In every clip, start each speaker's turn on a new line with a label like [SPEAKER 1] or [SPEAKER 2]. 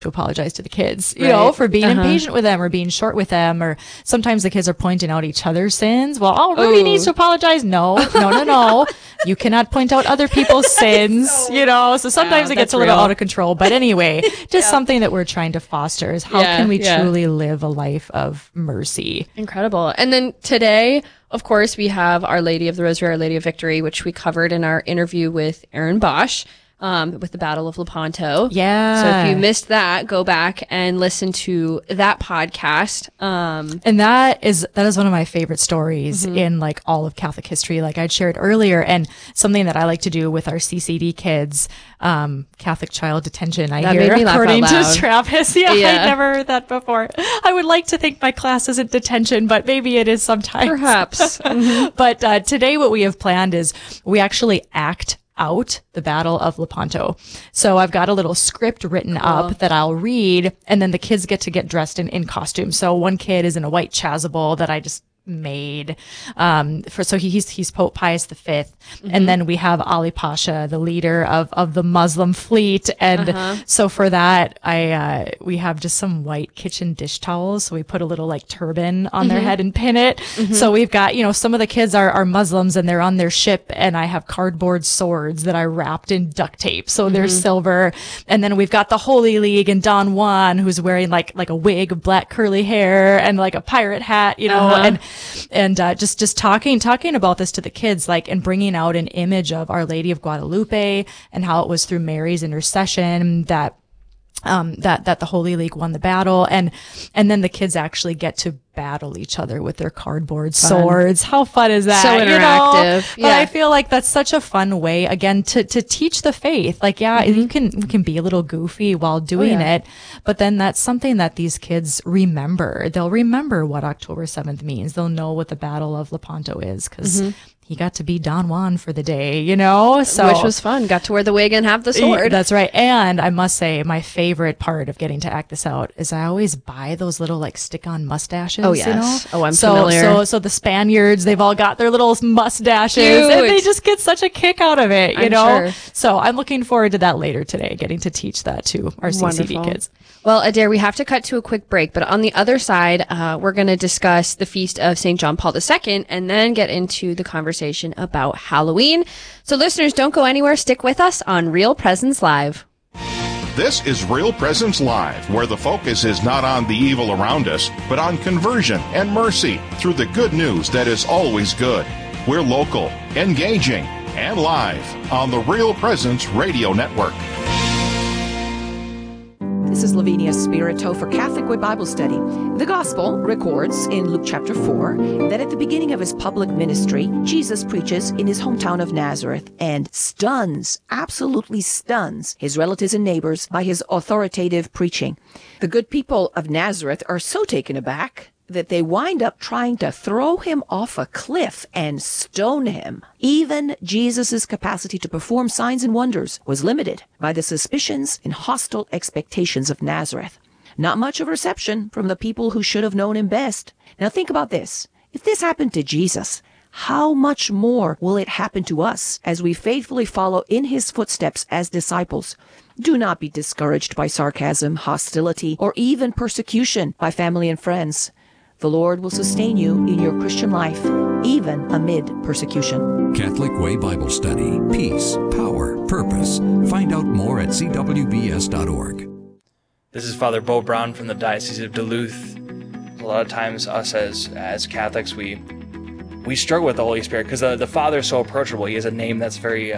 [SPEAKER 1] to apologize to the kids, you know, for being impatient with them or being short with them. Or sometimes the kids are pointing out each other's sins. Well, Ruby needs to apologize. No. You cannot point out other people's sins, you know, so sometimes it gets a little out of control. But anyway, just something that we're trying to foster is how can we truly live a life of mercy?
[SPEAKER 2] Incredible. And then today, of course, we have Our Lady of the Rosary, Our Lady of Victory, which we covered in our interview with Aaron Bosch. With the Battle of Lepanto.
[SPEAKER 1] Yeah.
[SPEAKER 2] So if you missed that, go back and listen to that podcast.
[SPEAKER 1] And that is one of my favorite stories in like all of Catholic history. Like I'd shared earlier, and something that I like to do with our CCD kids, Catholic child detention. I hear, according to Travis. Yeah, I'd never heard that before. I would like to think my class isn't detention, but maybe it is sometimes.
[SPEAKER 2] Perhaps.
[SPEAKER 1] But today what we have planned is we actually act out the Battle of Lepanto. So I've got a little script written up that I'll read, and then the kids get to get dressed in costume. So one kid is in a white chasuble that I just made so he's Pope Pius V, and then we have Ali Pasha, the leader of the Muslim fleet, and so for that we have just some white kitchen dish towels, so we put a little like turban on their head and pin it. So we've got, you know, some of the kids are Muslims and they're on their ship, and I have cardboard swords that I wrapped in duct tape, so they're silver. And then we've got the Holy League and Don Juan, who's wearing like a wig of black curly hair and like a pirate hat, you know, and just talking about this to the kids, like, and bringing out an image of Our Lady of Guadalupe and how it was through Mary's intercession that the Holy League won the battle, and then the kids actually get to battle each other with their cardboard swords. How fun is that?
[SPEAKER 2] So interactive.
[SPEAKER 1] You know? But I feel like that's such a fun way, again, to teach the faith. Like, you can be a little goofy while doing it, but then that's something that these kids remember. They'll remember what October 7th means. They'll know what the Battle of Lepanto is, because he got to be Don Juan for the day, you know? So,
[SPEAKER 2] which was fun. Got to wear the wig and have the sword.
[SPEAKER 1] That's right. And I must say, my favorite part of getting to act this out is I always buy those little like stick-on mustaches.
[SPEAKER 2] Oh, yes.
[SPEAKER 1] You know?
[SPEAKER 2] Oh, I'm familiar.
[SPEAKER 1] So the Spaniards, they've all got their little mustaches.
[SPEAKER 2] Cute.
[SPEAKER 1] And they just get such a kick out of it, you know?
[SPEAKER 2] Sure.
[SPEAKER 1] So I'm looking forward to that later today, getting to teach that to our CCD kids.
[SPEAKER 2] Well, Adair, we have to cut to a quick break, but on the other side, we're going to discuss the feast of St. John Paul II and then get into the conversation about Halloween. So listeners, don't go anywhere. Stick with us on Real Presence Live.
[SPEAKER 3] This is Real Presence Live, where the focus is not on the evil around us, but on conversion and mercy through the good news that is always good. We're local, engaging, and live on the Real Presence Radio Network.
[SPEAKER 4] This is Lavinia Spirito for Catholic Way Bible Study. The Gospel records in Luke chapter 4 that at the beginning of his public ministry, Jesus preaches in his hometown of Nazareth and absolutely stuns his relatives and neighbors by his authoritative preaching. The good people of Nazareth are so taken aback that they wind up trying to throw him off a cliff and stone him. Even Jesus' capacity to perform signs and wonders was limited by the suspicions and hostile expectations of Nazareth. Not much of reception from the people who should have known him best. Now think about this. If this happened to Jesus, how much more will it happen to us as we faithfully follow in his footsteps as disciples? Do not be discouraged by sarcasm, hostility, or even persecution by family and friends. The Lord will sustain you in your Christian life, even amid persecution.
[SPEAKER 5] Catholic Way Bible Study. Peace, power, purpose. Find out more at cwbs.org.
[SPEAKER 6] This is Father Bo Brown from the Diocese of Duluth. A lot of times us as Catholics, we struggle with the Holy Spirit because the Father is so approachable. He has a name that's very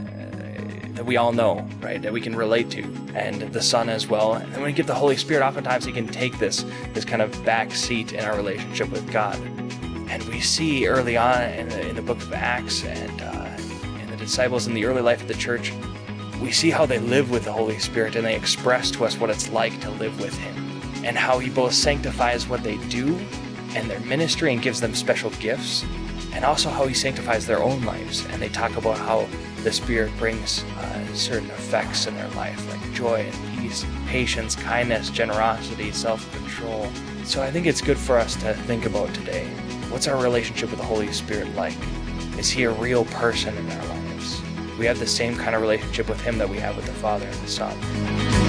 [SPEAKER 6] that we all know, right, that we can relate to, and the Son as well. And when we get the Holy Spirit, oftentimes he can take this kind of back seat in our relationship with God. And we see early on in the book of Acts and in the disciples in the early life of the church, we see how they live with the Holy Spirit, and they express to us what it's like to live with him, and how he both sanctifies what they do and their ministry and gives them special gifts, and also how he sanctifies their own lives. And they talk about how the Spirit brings certain effects in their life, like joy and peace, patience, kindness, generosity, self-control. So I think it's good for us to think about today. What's our relationship with the Holy Spirit like? Is he a real person in our lives? We have the same kind of relationship with him that we have with the Father and the Son.